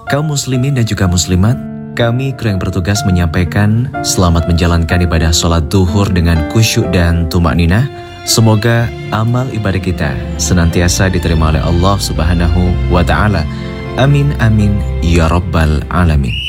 Kaum muslimin dan juga muslimat, kami kru yang bertugas menyampaikan selamat menjalankan ibadah sholat duhur dengan khusyuk dan tumak ninah. Semoga amal ibadah kita senantiasa diterima oleh Allah Subhanahu wa Ta'ala. Amin amin ya rabbal alamin.